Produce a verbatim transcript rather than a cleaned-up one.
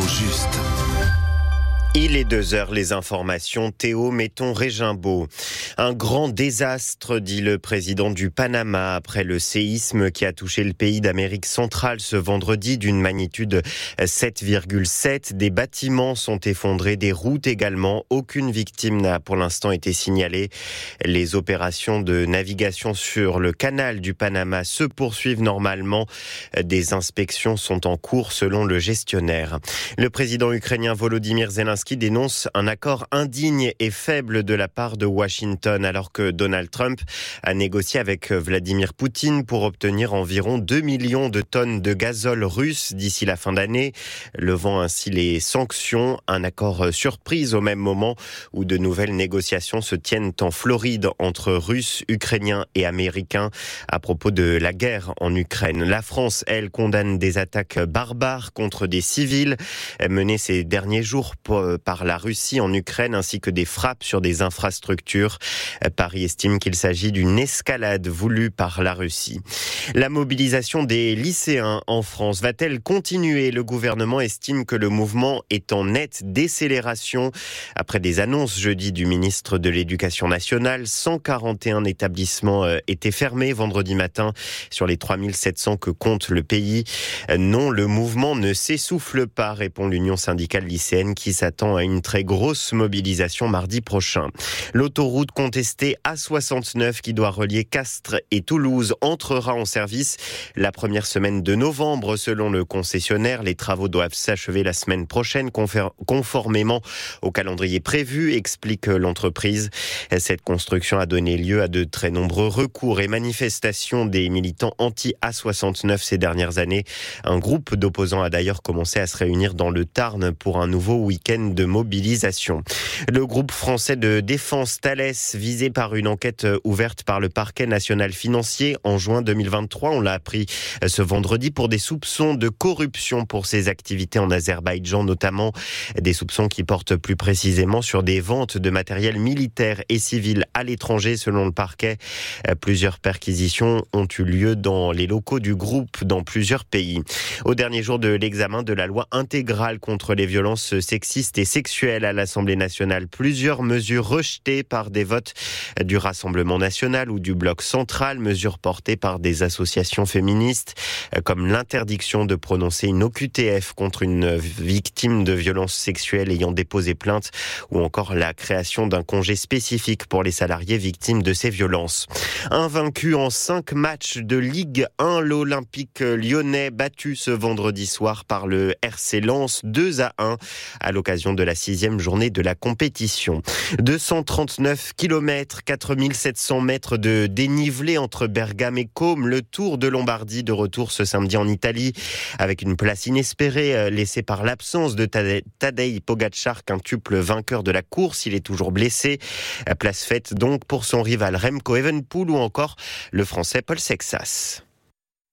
juste. Il est deux heures, les informations. Théo Metton-Régimbaud. Un grand désastre, dit le président du Panama, après le séisme qui a touché le pays d'Amérique centrale ce vendredi d'une magnitude sept virgule sept. Des bâtiments sont effondrés, des routes également. Aucune victime n'a pour l'instant été signalée. Les opérations de navigation sur le canal du Panama se poursuivent normalement. Des inspections sont en cours selon le gestionnaire. Le président ukrainien Volodymyr Zelensky qui dénonce un accord indigne et faible de la part de Washington, alors que Donald Trump a négocié avec Vladimir Poutine pour obtenir environ deux millions de tonnes de gazole russe d'ici la fin d'année, levant ainsi les sanctions. Un accord surprise au même moment où de nouvelles négociations se tiennent en Floride entre Russes, Ukrainiens et Américains à propos de la guerre en Ukraine. La France, elle, condamne des attaques barbares contre des civils menées ces derniers jours par la Russie en Ukraine, ainsi que des frappes sur des infrastructures. Paris estime qu'il s'agit d'une escalade voulue par la Russie. La mobilisation des lycéens en France va-t-elle continuer ? Le gouvernement estime que le mouvement est en nette décélération. Après des annonces jeudi du ministre de l'Éducation nationale, cent quarante et un établissements étaient fermés vendredi matin sur les trois mille sept cents que compte le pays. Non, le mouvement ne s'essouffle pas, répond l'Union syndicale lycéenne qui s'attend à une très grosse mobilisation mardi prochain. L'autoroute contestée A soixante-neuf qui doit relier Castres et Toulouse entrera en service la première semaine de novembre selon le concessionnaire. Les travaux doivent s'achever la semaine prochaine conformément au calendrier prévu, explique l'entreprise. Cette construction a donné lieu à de très nombreux recours et manifestations des militants anti-A soixante-neuf ces dernières années. Un groupe d'opposants a d'ailleurs commencé à se réunir dans le Tarn pour un nouveau week-end de mobilisation. Le groupe français de défense Thales, visé par une enquête ouverte par le parquet national financier en juin deux mille vingt-trois, on l'a appris ce vendredi, pour des soupçons de corruption pour ses activités en Azerbaïdjan, notamment des soupçons qui portent plus précisément sur des ventes de matériel militaire et civil à l'étranger. Selon le parquet, plusieurs perquisitions ont eu lieu dans les locaux du groupe dans plusieurs pays. Au dernier jour de l'examen de la loi intégrale contre les violences sexistes et sexuelles à l'Assemblée nationale, plusieurs mesures rejetées par des votes du Rassemblement national ou du Bloc central, mesures portées par des associations féministes, comme l'interdiction de prononcer une O Q T F contre une victime de violences sexuelles ayant déposé plainte, ou encore la création d'un congé spécifique pour les salariés victimes de ces violences. Invaincu en cinq matchs de Ligue un, l'Olympique lyonnais battu ce vendredi soir par le R C Lens deux à un à l'occasion de la sixième journée de la compétition. deux cent trente-neuf kilomètres, quatre mille sept cents mètres de dénivelé entre Bergame et Côme. Le Tour de Lombardie de retour ce samedi en Italie avec une place inespérée laissée par l'absence de Tadej Pogačar, quintuple vainqueur de la course. Il est toujours blessé. Place faite donc pour son rival Remco Evenepoel ou encore le Français Paul Sexas.